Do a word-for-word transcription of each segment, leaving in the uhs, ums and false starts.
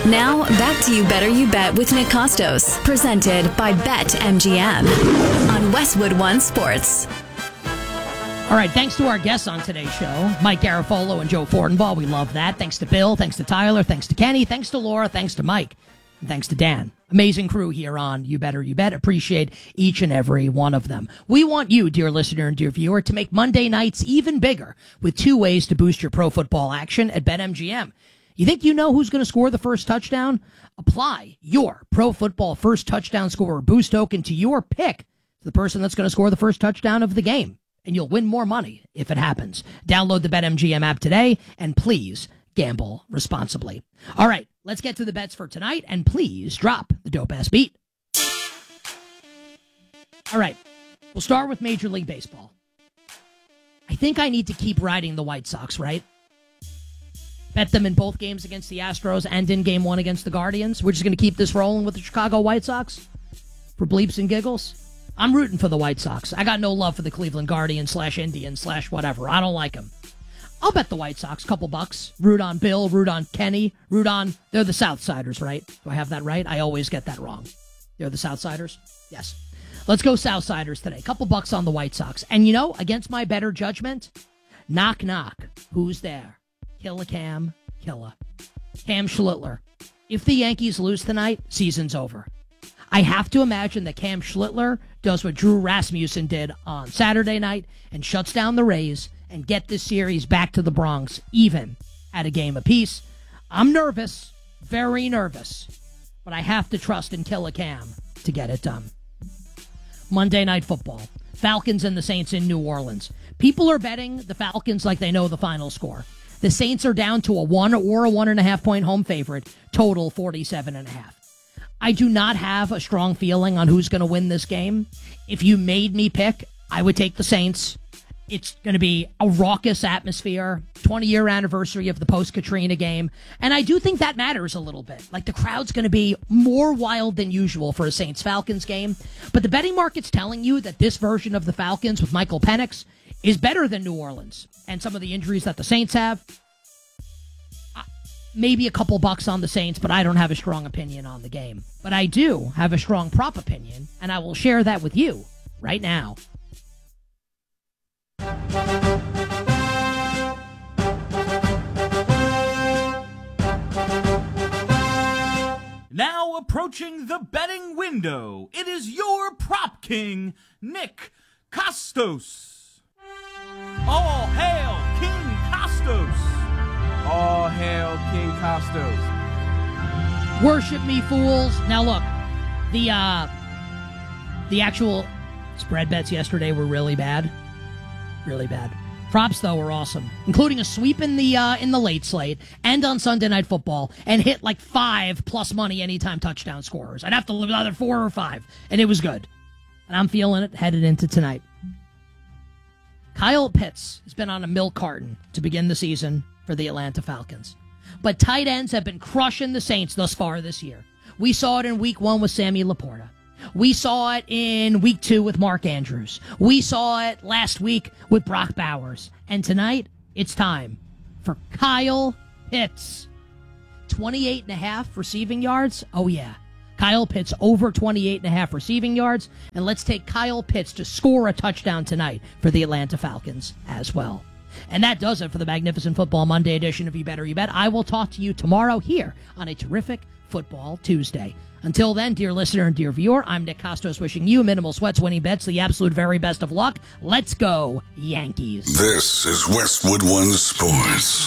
Now, back to You Better You Bet with Nick Costos, presented by BetMGM on Westwood One Sports. All right, thanks to our guests on today's show, Mike Garafolo and Joe Fortenbaugh. We love that. Thanks to Bill, thanks to Tyler, thanks to Kenny, thanks to Laura, thanks to Mike, and thanks to Dan. Amazing crew here on You Better You Bet. Appreciate each and every one of them. We want you, dear listener and dear viewer, to make Monday nights even bigger with two ways to boost your pro football action at BetMGM. You think you know who's going to score the first touchdown? Apply your Pro Football First Touchdown Scorer Boost token to your pick, the person that's going to score the first touchdown of the game, and you'll win more money if it happens. Download the BetMGM app today, and please gamble responsibly. All right, let's get to the bets for tonight, and please drop the dope-ass beat. All right, we'll start with Major League Baseball. I think I need to keep riding the White Sox, right? Bet them in both games against the Astros and in game one against the Guardians. We're just going to keep this rolling with the Chicago White Sox for bleeps and giggles. I'm rooting for the White Sox. I got no love for the Cleveland Guardians slash Indians slash whatever. I don't like them. I'll bet the White Sox, couple bucks. Root on Bill, root on Kenny, root on... They're the Southsiders, right? Do I have that right? I always get that wrong. They're the Southsiders? Yes. Let's go Southsiders today. Couple bucks on the White Sox. And you know, against my better judgment, knock knock. Who's there? Killa Cam, Killa. Cam Schlittler. If the Yankees lose tonight, season's over. I have to imagine that Cam Schlittler does what Drew Rasmussen did on Saturday night and shuts down the Rays and get this series back to the Bronx, even at a game apiece. I'm nervous, very nervous, but I have to trust in Killa Cam to get it done. Monday Night Football. Falcons and the Saints in New Orleans. People are betting the Falcons like they know the final score. The Saints are down to a one or a one and a half point home favorite, total forty-seven and a half. I do not have a strong feeling on who's going to win this game. If you made me pick, I would take the Saints. It's going to be a raucous atmosphere, twenty-year anniversary of the post-Katrina game, and I do think that matters a little bit. Like, the crowd's going to be more wild than usual for a Saints-Falcons game, but the betting market's telling you that this version of the Falcons with Michael Penix is better than New Orleans, and some of the injuries that the Saints have. Uh, maybe a couple bucks on the Saints, but I don't have a strong opinion on the game. But I do have a strong prop opinion, and I will share that with you right now. Now approaching the betting window, it is your prop king, Nick Costos. All hail King Costos. All hail King Costos. Worship me, fools. Now look, the uh, the actual spread bets yesterday were really bad. Really bad. Props, though, were awesome, including a sweep in the uh, in the late slate and on Sunday Night Football, and hit like five plus money anytime touchdown scorers. I'd have to live either four or five, and it was good. And I'm feeling it headed into tonight. Kyle Pitts has been on a milk carton to begin the season for the Atlanta Falcons. But tight ends have been crushing the Saints thus far this year. We saw it in week one with Sammy Laporta. We saw it in week two with Mark Andrews. We saw it last week with Brock Bowers. And tonight, it's time for Kyle Pitts. twenty-eight and a half receiving yards? Oh, yeah. Kyle Pitts over twenty-eight and a half receiving yards. And let's take Kyle Pitts to score a touchdown tonight for the Atlanta Falcons as well. And that does it for the Magnificent Football Monday edition of You Better You Bet. I will talk to you tomorrow here on a terrific Football Tuesday. Until then, dear listener and dear viewer, I'm Nick Costos wishing you minimal sweats, winning bets, the absolute very best of luck. Let's go, Yankees. This is Westwood One Sports.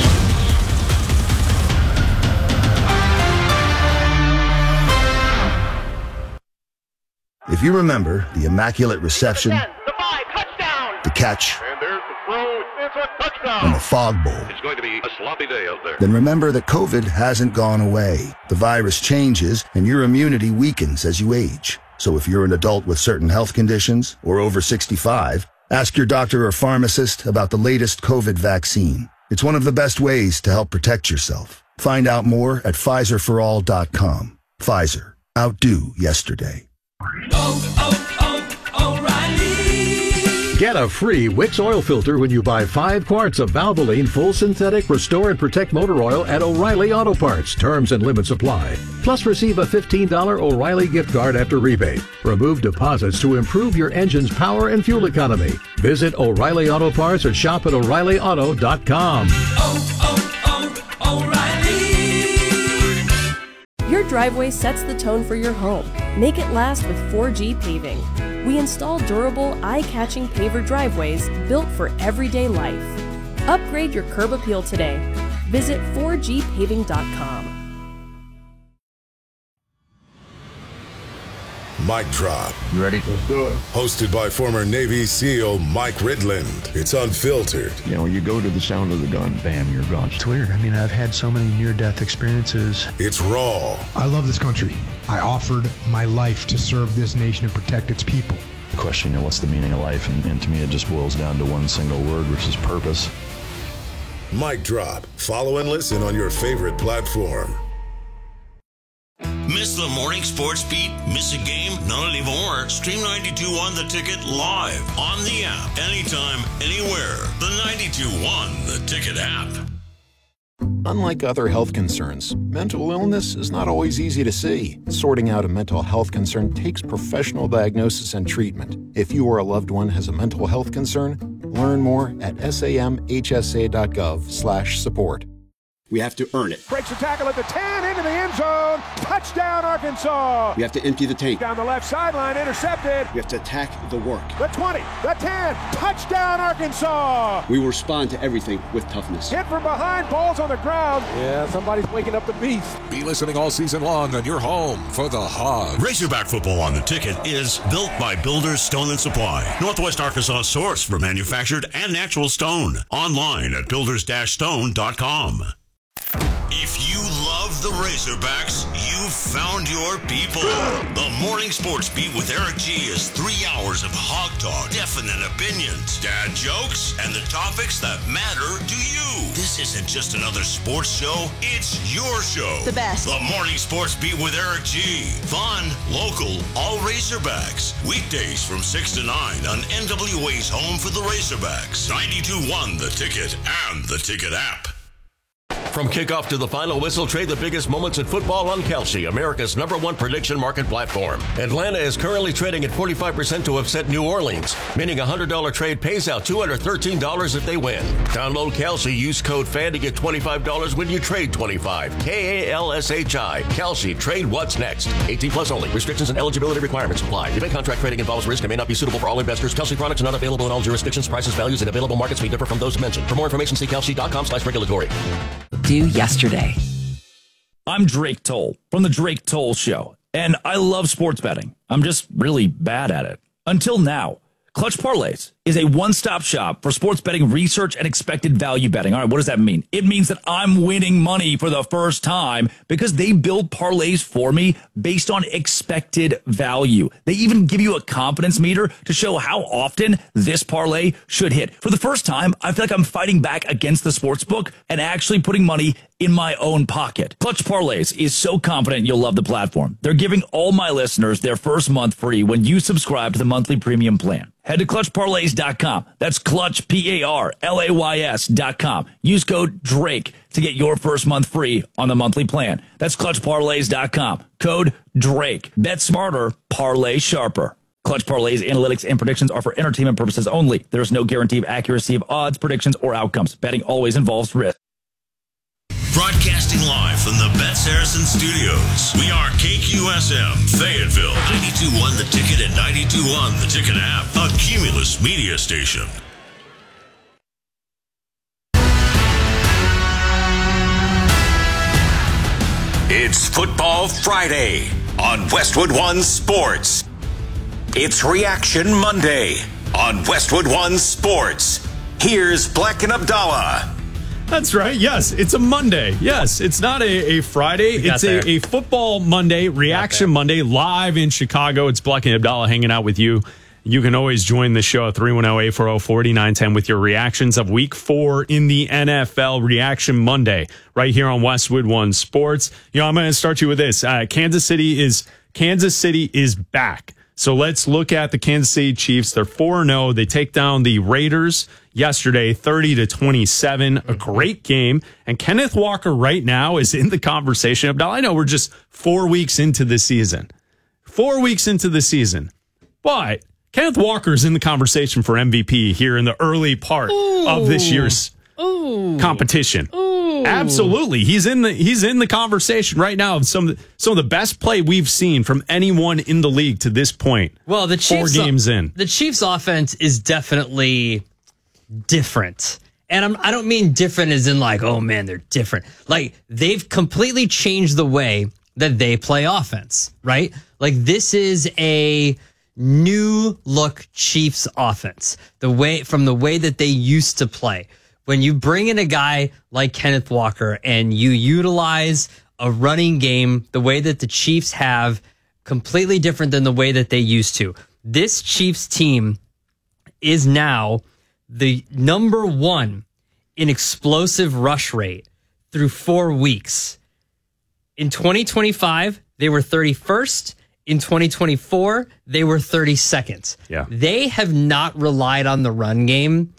If you remember the Immaculate Reception, the five, touchdown, the catch, and there's the throw, it's a touchdown, and the Fog Bowl, it's going to be a sloppy day out there. Then remember that COVID hasn't gone away. The virus changes, and your immunity weakens as you age. So if you're an adult with certain health conditions or over sixty-five, ask your doctor or pharmacist about the latest COVID vaccine. It's one of the best ways to help protect yourself. Find out more at Pfizer for all dot com. Pfizer. Outdo yesterday. Oh, oh, oh, O'Reilly. Get a free Wix oil filter when you buy five quarts of Valvoline Full Synthetic Restore and Protect Motor Oil at O'Reilly Auto Parts. Terms and limits apply. Plus, receive a fifteen dollars O'Reilly gift card after rebate. Remove deposits to improve your engine's power and fuel economy. Visit O'Reilly Auto Parts or shop at O'Reilly Auto dot com. Oh, oh, oh, O'Reilly! Your driveway sets the tone for your home. Make it last with four G Paving. We install durable, eye-catching paver driveways built for everyday life. Upgrade your curb appeal today. Visit four G paving dot com. Mic Drop. You ready? Let's do it. Hosted by former Navy SEAL Mike Ridland. It's unfiltered. You know, you go to the sound of the gun, bam, you're gone. It's weird. I mean, I've had so many near-death experiences. It's raw. I love this country. I offered my life to serve this nation and protect its people. The question, you know, what's the meaning of life? And, and to me, it just boils down to one single word, which is purpose. Mic Drop. Follow and listen on your favorite platform. Miss the morning sports beat? Miss a game? Not anymore. Stream ninety-two point one The Ticket live on the app. Anytime, anywhere. The ninety-two point one The Ticket app. Unlike other health concerns, mental illness is not always easy to see. Sorting out a mental health concern takes professional diagnosis and treatment. If you or a loved one has a mental health concern, learn more at samhsa.gov slash support. We have to earn it. Breaks the tackle at the ten, into the end zone. Touchdown, Arkansas. We have to empty the tank. Down the left sideline, intercepted. We have to attack the work. The twenty, the ten, touchdown, Arkansas. We will respond to everything with toughness. Hit from behind, ball's on the ground. Yeah, somebody's waking up the beast. Be listening all season long on your home for the Hogs. Razorback football on The Ticket is built by Builders Stone and Supply. Northwest Arkansas source for manufactured and natural stone. Online at builders dash stone dot com. If you love the Razorbacks, you've found your people. The Morning Sports Beat with Eric G is three hours of hog talk, definite opinions, dad jokes, and the topics that matter to you. This isn't just another sports show, it's your show. The best. The Morning Sports Beat with Eric G. Fun, local, all Razorbacks. Weekdays from six to nine on N W A's home for the Razorbacks. ninety-two point one The Ticket and The Ticket app. From kickoff to the final whistle, trade the biggest moments in football on Kalshi, America's number one prediction market platform. Atlanta is currently trading at forty-five percent to upset New Orleans, meaning a one hundred dollars trade pays out two hundred thirteen dollars if they win. Download Kalshi, use code FAN to get twenty-five dollars when you trade twenty-five. K A L S H I. Kalshi, trade what's next. eighteen plus only. Restrictions and eligibility requirements apply. Event contract trading involves risk and may not be suitable for all investors. Kalshi products are not available in all jurisdictions. Prices, values, and available markets may differ from those mentioned. For more information, see kalshi dot com slash regulatory. Do yesterday. I'm Drake Toll from The Drake Toll Show, and I love sports betting. I'm just really bad at it. Until now. Clutch Parlays is a one-stop shop for sports betting research and expected value betting. All right, what does that mean? It means that I'm winning money for the first time because they build parlays for me based on expected value. They even give you a confidence meter to show how often this parlay should hit. For the first time, I feel like I'm fighting back against the sportsbook and actually putting money in my own pocket. Clutch Parlays is so confident you'll love the platform. They're giving all my listeners their first month free when you subscribe to the monthly premium plan. Head to clutch parlays dot com. That's Clutch, P A R L A Y S dot com. Use code DRAKE to get your first month free on the monthly plan. That's clutch parlays dot com. Code DRAKE. Bet smarter, parlay sharper. Clutch Parlays, analytics, and predictions are for entertainment purposes only. There is no guarantee of accuracy of odds, predictions, or outcomes. Betting always involves risk. Broadcasting live from the Bet Saracen Studios. We are K Q S M, Fayetteville, ninety-two point one The Ticket and ninety-two point one The Ticket app, a Cumulus media station. It's Football Friday on Westwood One Sports. It's Reaction Monday on Westwood One Sports. Here's Black and Abdallah. That's right. Yes, it's a Monday. Yes, it's not a, a Friday. It's a, a football Monday, Reaction Monday, live in Chicago. It's Black and Abdallah hanging out with you. You can always join the show at three one zero, eight four zero, four nine one zero with your reactions of week four in the N F L. Reaction Monday right here on Westwood One Sports. You know, I'm going to start you with this. Uh, Kansas City is Kansas City is back. So let's look at the Kansas City Chiefs. They're four and oh. They take down the Raiders yesterday, thirty to twenty-seven. A great game. And Kenneth Walker right now is in the conversation. Abdal, I know we're just four weeks into the season. Four weeks into the season. But Kenneth Walker is in the conversation for M V P here in the early part Ooh. of this year's Ooh. competition. Ooh. Absolutely. He's in the he's in the conversation right now of some of the, some of the best play we've seen from anyone in the league to this point. Well, the Chiefs four games in. The Chiefs offense is definitely different. And I'm, I don't mean different as in like, oh man, they're different. Like they've completely changed the way that they play offense, right? Like this is a new look Chiefs offense. The way from the way that they used to play. When you bring in a guy like Kenneth Walker and you utilize a running game the way that the Chiefs have, completely different than the way that they used to. This Chiefs team is now the number one in explosive rush rate through four weeks. In twenty twenty-five, they were thirty-first. In twenty twenty-four, they were thirty-second. Yeah. They have not relied on the run game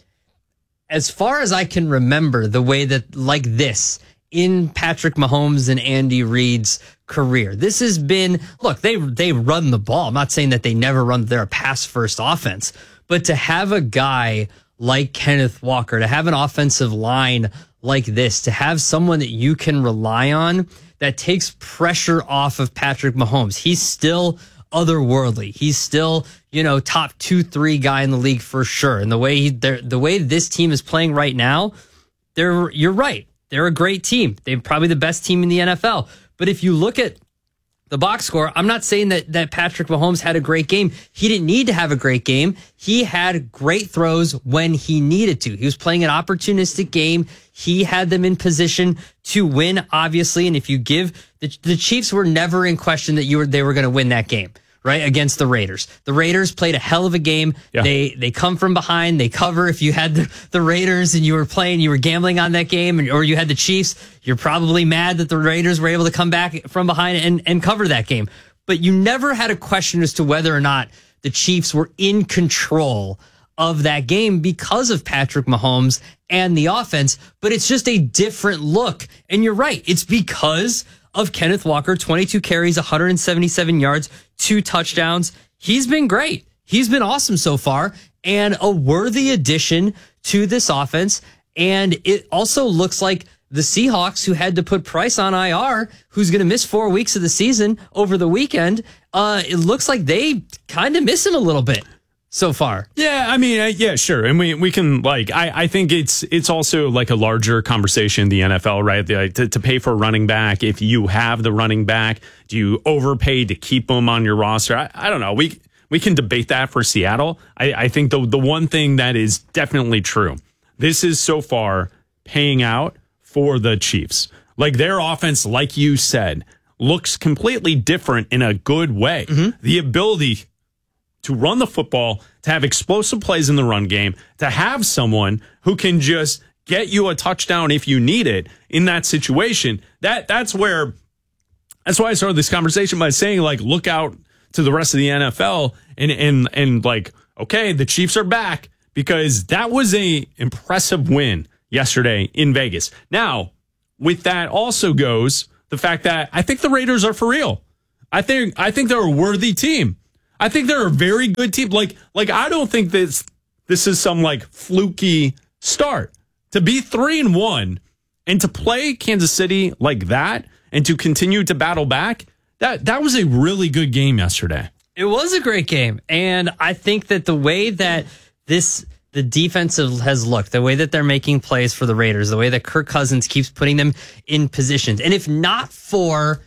as far as I can remember, the way that like this in Patrick Mahomes and Andy Reid's career. This has been, look, they they run the ball. I'm not saying that they never run, they're a pass-first offense. But to have a guy like Kenneth Walker, to have an offensive line like this, to have someone that you can rely on that takes pressure off of Patrick Mahomes. He's still otherworldly. He's still, you know, top two, three guy in the league for sure. And the way he, the way this team is playing right now, they're, you're right. They're a great team. They're probably the best team in the N F L. But if you look at the box score, I'm not saying that, that Patrick Mahomes had a great game. He didn't need to have a great game. He had great throws when he needed to. He was playing an opportunistic game. He had them in position to win, obviously. And if you give the, the Chiefs were never in question that you were they were going to win that game, right? Against the Raiders. The Raiders played a hell of a game. Yeah. They they come from behind. They cover. If you had the, the Raiders and you were playing, you were gambling on that game, and, or you had the Chiefs, you're probably mad that the Raiders were able to come back from behind and, and cover that game. But you never had a question as to whether or not the Chiefs were in control of that game because of Patrick Mahomes and the offense. But it's just a different look. And you're right. It's because of Kenneth Walker, twenty-two carries, one hundred seventy-seven yards, two touchdowns. He's been great. He's been awesome so far and a worthy addition to this offense. And it also looks like the Seahawks, who had to put Price on I R, who's going to miss four weeks of the season over the weekend, uh, it looks like they kind of miss him a little bit so far. Yeah, I mean, uh, yeah, sure. And we we can, like, I, I think it's it's also like a larger conversation in the N F L, right? The, like, to, to pay for a running back, if you have the running back, do you overpay to keep them on your roster? I, I don't know. We we can debate that for Seattle. I, I think the the one thing that is definitely true, this is so far paying out for the Chiefs. Like, their offense, like you said, looks completely different in a good way. Mm-hmm. The ability to run the football, to have explosive plays in the run game, to have someone who can just get you a touchdown if you need it in that situation. That that's where that's why I started this conversation by saying, like, look out to the rest of the N F L and and and like, okay, the Chiefs are back, because that was a impressive win yesterday in Vegas. Now, with that also goes the fact that I think the Raiders are for real. I think I think they're a worthy team. I think they're a very good team. Like, like I don't think this this is some like fluky start. To be three and one and to play Kansas City like that and to continue to battle back, that that was a really good game yesterday. It was a great game, and I think that the way that this the defense has looked, the way that they're making plays for the Raiders, the way that Kirk Cousins keeps putting them in positions, and if not for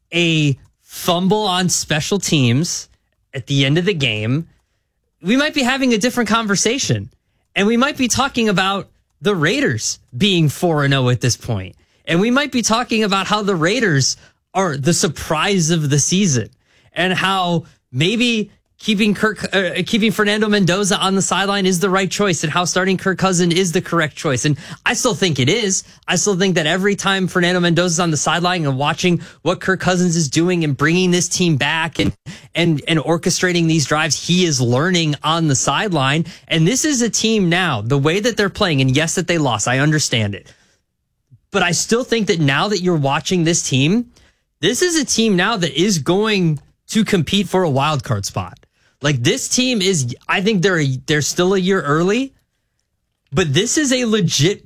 a fumble on special teams at the end of the game, we might be having a different conversation. And we might be talking about the Raiders being four and oh at this point. And we might be talking about how the Raiders are the surprise of the season and how maybe keeping Kirk, uh, keeping Fernando Mendoza on the sideline is the right choice, and how starting Kirk Cousins is the correct choice. And I still think it is. I still think that every time Fernando Mendoza is on the sideline and watching what Kirk Cousins is doing and bringing this team back and and and orchestrating these drives, he is learning on the sideline. And this is a team now, the way that they're playing, and yes, that they lost, I understand it. But I still think that now that you're watching this team, this is a team now that is going to compete for a wild card spot. Like, this team is, I think they're a, they're still a year early, but this is a legit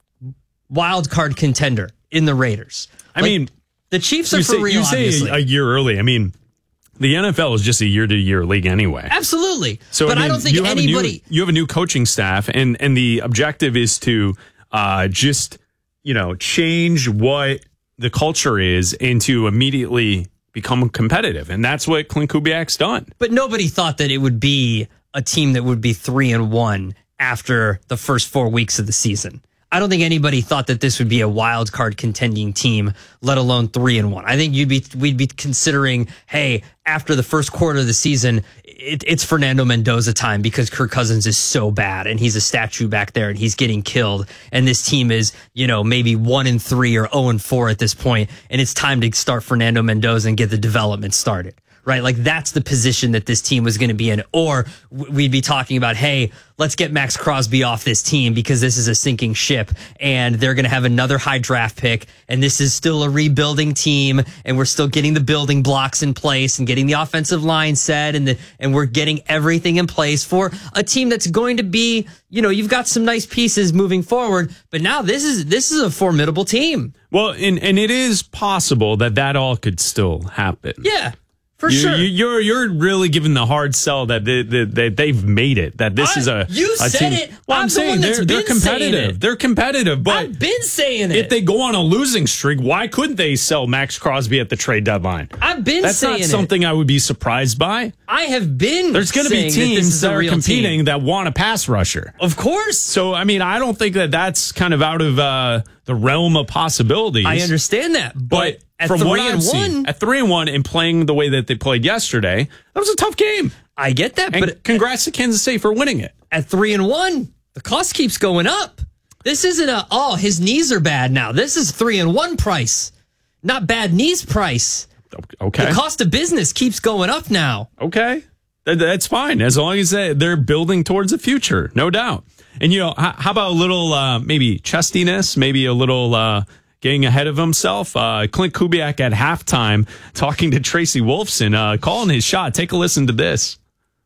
wild card contender in the Raiders. I Like, mean, the Chiefs are you for say, real, you say obviously. a year early. I mean, the N F L is just a year-to-year league anyway. Absolutely. So, but I, mean, I don't think you have anybody... A new, you have a new coaching staff, and, and the objective is to uh, just, you know, change what the culture is and to immediately become competitive. And that's what Clint Kubiak's done. But nobody thought that it would be a team that would be three and one after the first four weeks of the season. I don't think anybody thought that this would be a wild card contending team, let alone three and one. I think you'd be we'd be considering, hey, after the first quarter of the season, it, it's Fernando Mendoza time because Kirk Cousins is so bad and he's a statue back there and he's getting killed. And this team is, you know, maybe one and three or zero and four at this point, and it's time to start Fernando Mendoza and get the development started. Right? Like, that's the position that this team was going to be in. Or we'd be talking about, hey, let's get Max Crosby off this team because this is a sinking ship and they're going to have another high draft pick. And this is still a rebuilding team. And we're still getting the building blocks in place and getting the offensive line set. And the, and we're getting everything in place for a team that's going to be, you know, you've got some nice pieces moving forward. But now this is, this is a formidable team. Well, and, and it is possible that that all could still happen. Yeah. For you, sure. You, you're you're really giving the hard sell that they, that they, they've made it, that this I, is a You a said team. it. Well, I'm, I'm saying the one that's they're they're been saying competitive. it. They're competitive, but I've been saying it. If they go on a losing streak, why couldn't they sell Max Crosby at the trade deadline? I've been That's saying not something it. I would be surprised by. I have been There's going to be saying that this teams is that a are real competing team. that want a pass rusher. Of course. So, I mean, I don't think that that's kind of out of uh, the realm of possibilities. I understand that, but, But at from three what and I've one, seen, at three and one and playing the way that they played yesterday, that was a tough game. I get that, And but congrats to Kansas City for winning it. At three and one, the cost keeps going up. This isn't a oh his knees are bad now. This is three and one price, not bad knees price. Okay, the cost of business keeps going up now. Okay, that, that's fine as long as they, they're building towards the future, no doubt. And you know, how, how about a little uh, maybe chestiness, maybe a little. Uh, Getting ahead of himself. Uh, Clint Kubiak at halftime talking to Tracy Wolfson, uh, calling his shot. Take a listen to this.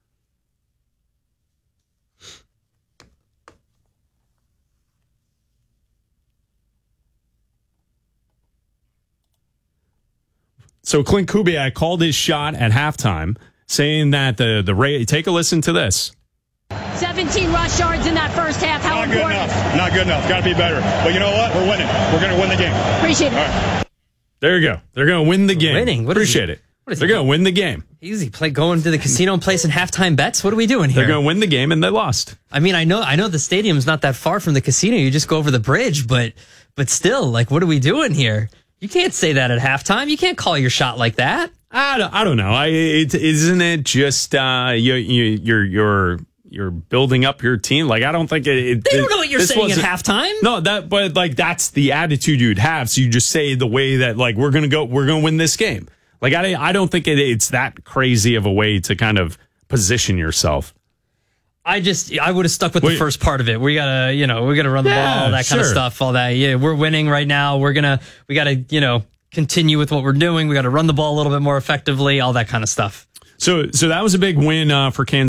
So Clint Kubiak called his shot at halftime, saying that the, the Ray, take a listen to this. seventeen rush yards in that first half. How Not important? good enough. Not good enough. Got to be better. But you know what? We're winning. We're going to win the game. Appreciate it. All right. There you go. They're going to win the game. Winning. What is Appreciate he- it. what is They're he- going to win the game. Easy play going to the casino and placing halftime bets. What are we doing here? They're going to win the game, and they lost. I mean, I know, I know the stadium's not that far from the casino. You just go over the bridge, but, but still, like, what are we doing here? You can't say that at halftime. You can't call your shot like that. I don't, I don't know. I it, isn't it just uh, you, you you're you're you're building up your team? Like, I don't think it. it They don't know what you're this saying at wasn't- halftime. No, that but like that's the attitude you'd have. So you just say the way that like we're gonna go, we're gonna win this game. Like I I don't think it, it's that crazy of a way to kind of position yourself. I just, I would have stuck with Wait. the first part of it. We gotta, you know, we gotta run the Yeah, ball, that kind of sure. stuff, all that. Yeah, we're winning right now. We're gonna, we gotta, you know, continue with what we're doing. We gotta run the ball a little bit more effectively, all that kind of stuff. So so that was a big win uh, for Kansas.